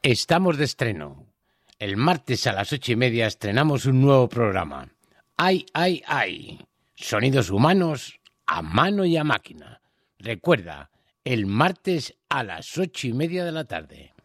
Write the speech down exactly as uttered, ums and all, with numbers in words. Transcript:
Estamos de estreno. El martes a las ocho y media estrenamos un nuevo programa. ¡Ay, ay, ay! Sonidos humanos a mano y a máquina. Recuerda, el martes a las ocho y media de la tarde.